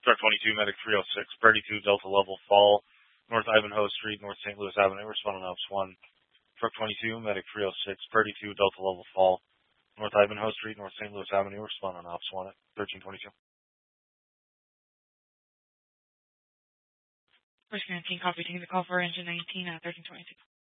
Truck 22, Medic 306, Purdy 2, Delta Level Fall, North Ivanhoe Street, North St. Louis Avenue, responding to Ops 1. Truck 22, Medic 306, Purdy 2, Delta Level Fall, North Ivanhoe Street, North St. Louis Avenue, responding to Ops 1 at 1322. First 19, copy, taking the call for engine 19 at 1322.